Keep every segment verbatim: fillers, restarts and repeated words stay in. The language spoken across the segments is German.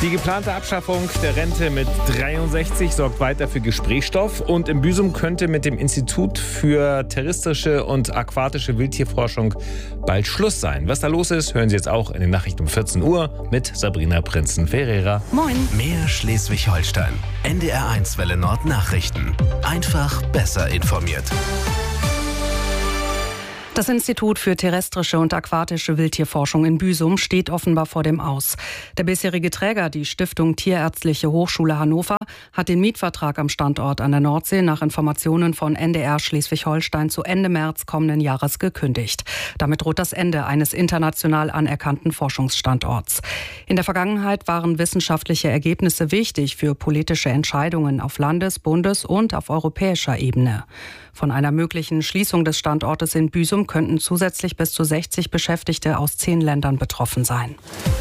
Die geplante Abschaffung der Rente mit dreiundsechzig sorgt weiter für Gesprächsstoff. Und in Büsum könnte mit dem Institut für terrestrische und aquatische Wildtierforschung bald Schluss sein. Was da los ist, hören Sie jetzt auch in den Nachrichten um vierzehn Uhr mit Sabrina Prinzen-Ferreira. Moin. Mehr Schleswig-Holstein. N D R eins Welle Nord Nachrichten. Einfach besser informiert. Das Institut für terrestrische und aquatische Wildtierforschung in Büsum steht offenbar vor dem Aus. Der bisherige Träger, die Stiftung Tierärztliche Hochschule Hannover, hat den Mietvertrag am Standort an der Nordsee nach Informationen von N D R Schleswig-Holstein zu Ende März kommenden Jahres gekündigt. Damit droht das Ende eines international anerkannten Forschungsstandorts. In der Vergangenheit waren wissenschaftliche Ergebnisse wichtig für politische Entscheidungen auf Landes-, Bundes- und auf europäischer Ebene. Von einer möglichen Schließung des Standortes in Büsum könnten zusätzlich bis zu sechzig Beschäftigte aus zehn Ländern betroffen sein.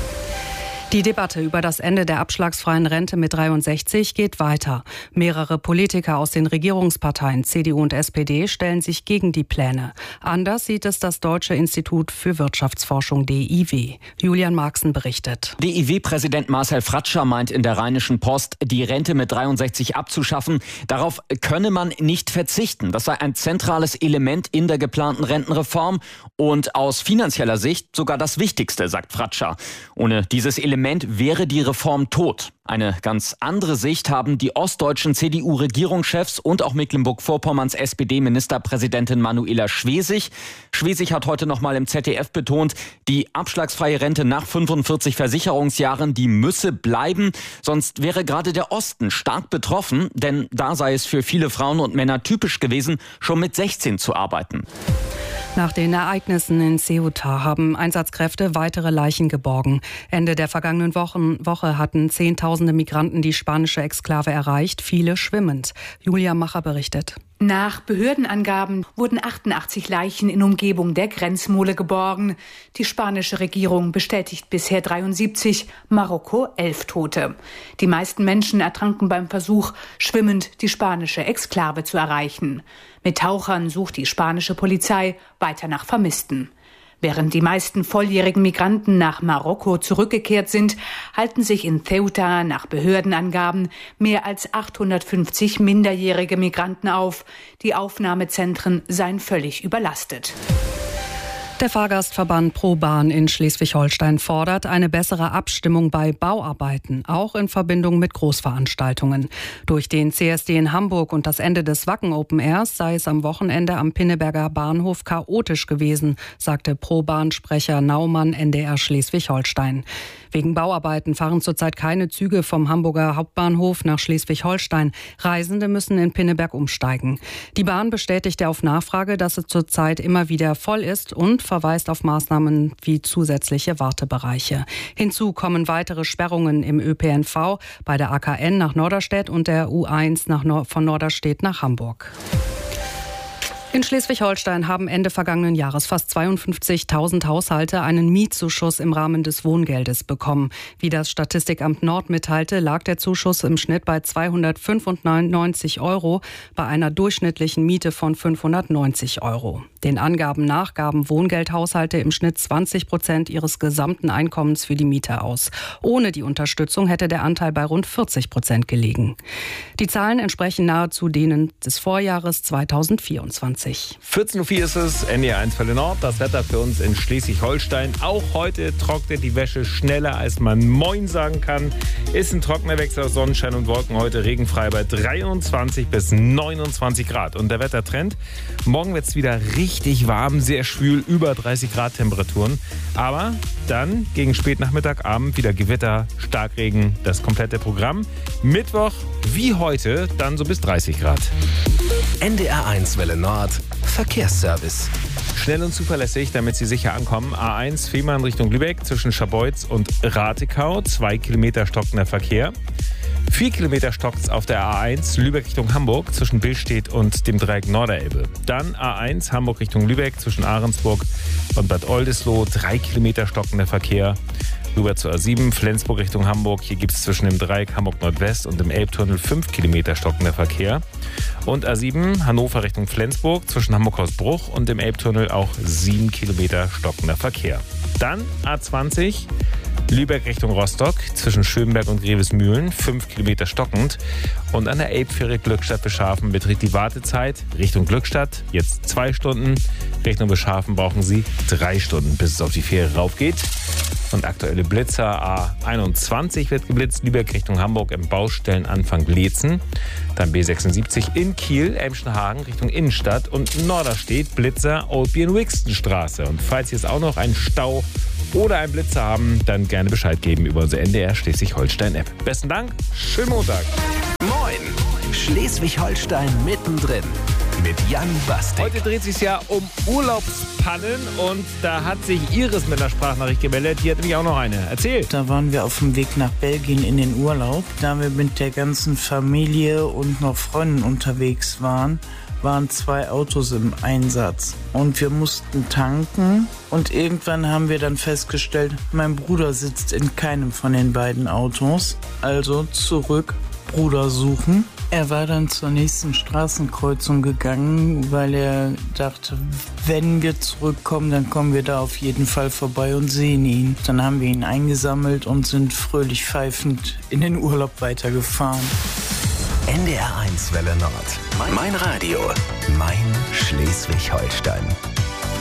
Die Debatte über das Ende der abschlagsfreien Rente mit dreiundsechzig geht weiter. Mehrere Politiker aus den Regierungsparteien C D U und S P D stellen sich gegen die Pläne. Anders sieht es das Deutsche Institut für Wirtschaftsforschung D I W. Julian Marxen berichtet. D I W-Präsident Marcel Fratscher meint in der Rheinischen Post, die Rente mit dreiundsechzig abzuschaffen. Darauf könne man nicht verzichten. Das sei ein zentrales Element in der geplanten Rentenreform und aus finanzieller Sicht sogar das Wichtigste, sagt Fratscher. Ohne dieses Element wäre die Reform tot. Eine ganz andere Sicht haben die ostdeutschen C D U-Regierungschefs und auch Mecklenburg-Vorpommerns S P D-Ministerpräsidentin Manuela Schwesig. Schwesig hat heute noch mal im Z D F betont, die abschlagsfreie Rente nach fünfundvierzig Versicherungsjahren, die müsse bleiben. Sonst wäre gerade der Osten stark betroffen, denn da sei es für viele Frauen und Männer typisch gewesen, schon mit sechzehn zu arbeiten. Nach den Ereignissen in Ceuta haben Einsatzkräfte weitere Leichen geborgen. Ende der vergangenen Wochen, Woche hatten Zehntausende Migranten die spanische Exklave erreicht, viele schwimmend. Julia Macher berichtet. Nach Behördenangaben wurden achtundachtzig Leichen in Umgebung der Grenzmole geborgen. Die spanische Regierung bestätigt bisher dreiundsiebzig, Marokko elf Tote. Die meisten Menschen ertranken beim Versuch, schwimmend die spanische Exklave zu erreichen. Mit Tauchern sucht die spanische Polizei weiter nach Vermissten. Während die meisten volljährigen Migranten nach Marokko zurückgekehrt sind, halten sich in Ceuta nach Behördenangaben mehr als achthundertfünfzig minderjährige Migranten auf. Die Aufnahmezentren seien völlig überlastet. Der Fahrgastverband ProBahn in Schleswig-Holstein fordert eine bessere Abstimmung bei Bauarbeiten, auch in Verbindung mit Großveranstaltungen. Durch den C S D in Hamburg und das Ende des Wacken Open Airs sei es am Wochenende am Pinneberger Bahnhof chaotisch gewesen, sagte ProBahn-Sprecher Naumann N D R Schleswig-Holstein. Wegen Bauarbeiten fahren zurzeit keine Züge vom Hamburger Hauptbahnhof nach Schleswig-Holstein. Reisende müssen in Pinneberg umsteigen. Die Bahn bestätigte auf Nachfrage, dass es zurzeit immer wieder voll ist und verweist auf Maßnahmen wie zusätzliche Wartebereiche. Hinzu kommen weitere Sperrungen im Ö P N V bei der A K N nach Norderstedt und der U eins nach Nor- von Norderstedt nach Hamburg. In Schleswig-Holstein haben Ende vergangenen Jahres fast zweiundfünfzigtausend Haushalte einen Mietzuschuss im Rahmen des Wohngeldes bekommen. Wie das Statistikamt Nord mitteilte, lag der Zuschuss im Schnitt bei zweihundertfünfundneunzig Euro bei einer durchschnittlichen Miete von fünfhundertneunzig Euro. Den Angaben nach gaben Wohngeldhaushalte im Schnitt zwanzig Prozent ihres gesamten Einkommens für die Miete aus. Ohne die Unterstützung hätte der Anteil bei rund vierzig Prozent gelegen. Die Zahlen entsprechen nahezu denen des Vorjahres zweitausendvierundzwanzig. vierzehn Uhr vier ist es, N D R eins Welle Nord. Das Wetter für uns in Schleswig-Holstein. Auch heute trocknet die Wäsche schneller, als man Moin sagen kann. Ist ein trockener Wechsel aus Sonnenschein und Wolken. Heute regenfrei bei dreiundzwanzig bis neunundzwanzig Grad. Und der Wettertrend, morgen wird es wieder richtig warm, sehr schwül, über dreißig Grad Temperaturen. Aber dann gegen Spätnachmittag, Abend wieder Gewitter, Starkregen, das komplette Programm. Mittwoch wie heute dann so bis dreißig Grad. N D R eins Welle Nord Verkehrsservice. Schnell und zuverlässig, damit Sie sicher ankommen. A eins Fehmarn Richtung Lübeck zwischen Scharbeutz und Ratekau. Zwei Kilometer stockender Verkehr. Vier Kilometer stockt's auf der A eins Lübeck Richtung Hamburg zwischen Billstedt und dem Dreieck Norderelbe. Dann A eins Hamburg Richtung Lübeck zwischen Ahrensburg und Bad Oldesloe. Drei Kilometer stockender Verkehr. Rüber zur A sieben, Flensburg Richtung Hamburg. Hier gibt es zwischen dem Dreieck Hamburg Nordwest und dem Elbtunnel fünf Kilometer stockender Verkehr. Und A sieben, Hannover Richtung Flensburg, zwischen Hamburg-Hausbruch und dem Elbtunnel auch sieben Kilometer stockender Verkehr. Dann A zwanzig, Lübeck Richtung Rostock zwischen Schönberg und Grevesmühlen, fünf Kilometer stockend. Und an der Elbfähre Glückstadt-Beschafen beträgt die Wartezeit Richtung Glückstadt jetzt zwei Stunden. Richtung Beschafen brauchen Sie drei Stunden, bis es auf die Fähre raufgeht. Und aktuelle Blitzer A einundzwanzig wird geblitzt, Lübeck Richtung Hamburg im Baustellenanfang Leetzen. Dann B sechsundsiebzig in Kiel, Emschenhagen Richtung Innenstadt und Norderstedt Blitzer Oldbier-Wixton-Straße. Und falls Sie jetzt auch noch einen Stau oder einen Blitzer haben, dann gerne Bescheid geben über unsere N D R Schleswig-Holstein-App. Besten Dank, schönen Montag. Moin, Schleswig-Holstein mittendrin mit Jan Bastik. Heute dreht es sich ja um Urlaubspannen und da hat sich Iris mit einer Sprachnachricht gemeldet. Die hat nämlich auch noch eine. Erzähl. Da waren wir auf dem Weg nach Belgien in den Urlaub. Da wir mit der ganzen Familie und noch Freunden unterwegs waren, waren zwei Autos im Einsatz. Und wir mussten tanken. Und irgendwann haben wir dann festgestellt, mein Bruder sitzt in keinem von den beiden Autos. Also zurück, Bruder suchen. Er war dann zur nächsten Straßenkreuzung gegangen, weil er dachte, wenn wir zurückkommen, dann kommen wir da auf jeden Fall vorbei und sehen ihn. Dann haben wir ihn eingesammelt und sind fröhlich pfeifend in den Urlaub weitergefahren. N D R eins Welle Nord. Mein Radio. Mein Schleswig-Holstein.